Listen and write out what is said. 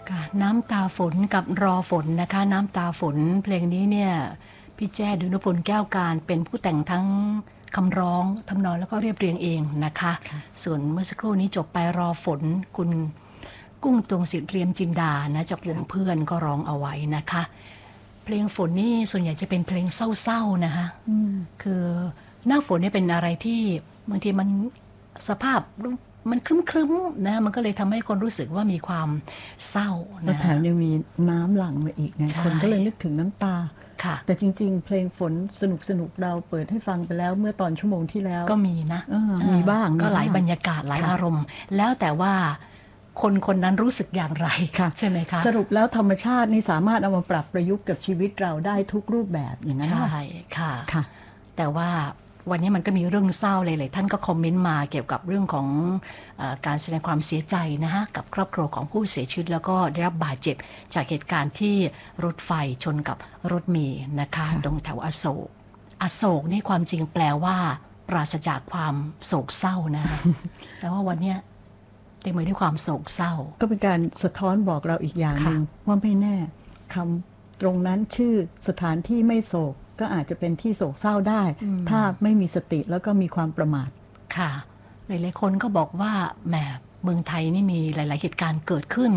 ค่ะน้ำตาฝนกับรอฝนนะคะน้ำตาฝนเพลงนี้เนี่ยพี่แจ้ดุลพลแก้วการเป็นผู้แต่งทั้งคำร้องทำนองแล้วก็เรียบเรียงเองนะคะส่วนเมื่อสักครู่นี้จบไปรอฝนคุณกุ้งตวงศิษย์เรียมจินดานะจากวงเพื่อนก็ร้องเอาไว้นะคะเพลงฝนนี่ส่วนใหญ่จะเป็นเพลงเศร้าๆนะคะคือหน้าฝนเนี่ยเป็นอะไรที่บางทีมันสภาพมันครึ้มๆนะมันก็เลยทำให้คนรู้สึกว่ามีความเศร้านะแล้วแถมยังมีน้ำหลั่งมาอีกไงคนก็เลยนึกถึงน้ำตาแต่จริงๆเพลงฝนสนุกเราเปิดให้ฟังไปแล้วเมื่อตอนชั่วโมงที่แล้วก็มีนะมีบ้างก็หลายบรรยากาศหลายอารมณ์แล้วแต่ว่าคนนั้นรู้สึกอย่างไรใช่ไหมคะสรุปแล้วธรรมชาตินี่สามารถเอามาปรับประยุกต์กับชีวิตเราได้ทุกรูปแบบอย่างนั้นใช่ค่ะแต่ว่าวันนี้มันก็มีเรื่องเศร้าเลยท่านก็คอมเมนต์มาเกี่ยวกับเรื่องของการแสดงความเสียใจนะฮะกับครอบครัวของผู้เสียชีวิตแล้วก็ได้รับบาดเจ็บจากเหตุการณ์ที่รถไฟชนกับรถเมล์นะคะตรงแถวอโศกนี่ความจริงแปลว่าปราศจากความโศกเศร้านะ แต่ว่าวันนี้เต็มไปด้วยความโศกเศร้าก็เป็นการสะท้อนบอกเราอีกอย่างหนึ่งว่าไม่แน่คำตรงนั้นชื่อสถานที่ไม่โศกก็อาจจะเป็นที่โศกเศร้าได้ถ้าไม่มีสติแล้วก็มีความประมาทค่ะหลายๆคนก็บอกว่าแหมเมืองไทยนี่มีหลายๆเหตุการณ์เกิดขึ้น